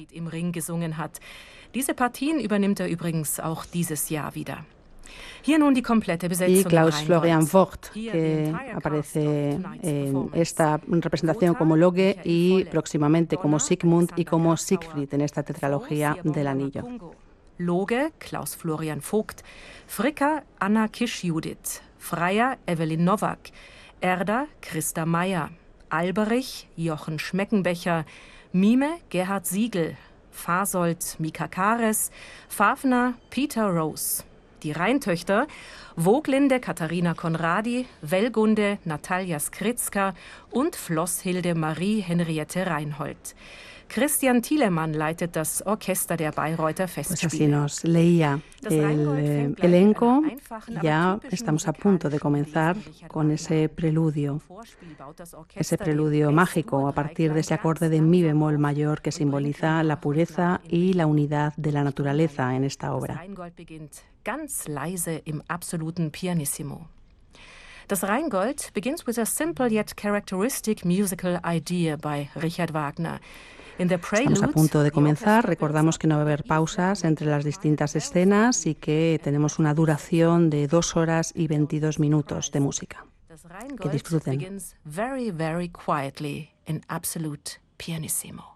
Im Ring gesungen hat. Diese Partien übernimmt übrigens auch dieses Jahr wieder. Hier nun die komplette Besetzung. Y Klaus Florian Vogt, que aparece en esta representación como Loge y próximamente como Sigmund y como Siegfried en esta tetralogía del Anillo. Loge, Klaus Florian Vogt, Fricka, Anna Kisch-Judith, Freier, Evelyn Nowak, Erda, Christa Meyer, Alberich, Jochen Schmeckenbecher, Mime, Gerhard Siegel, Fasold, Mika Kares, Fafner, Peter Rose. Die Rheintöchter, Voglinde Katharina Conradi, Wellgunde Natalia Skritzka und Flosshilde Marie Henriette Reinhold. Christian Thielemann leitet das Orchester der Bayreuther Festspiele. Pues así nos leía el elenco. Ya estamos a punto de comenzar con ese preludio mágico a partir de ese acorde de mi bemol mayor que simboliza la pureza y la unidad de la naturaleza en esta obra. Ganz leise im absoluten Pianissimo. Das Rheingold begins with a simple yet characteristic musical idea by Richard Wagner. Estamos a punto de comenzar. Recordamos que no va a haber pausas entre las distintas escenas y que tenemos una duración de 2 horas y 22 minutos de música. Que disfruten. Begins very, very quietly in absolute pianissimo.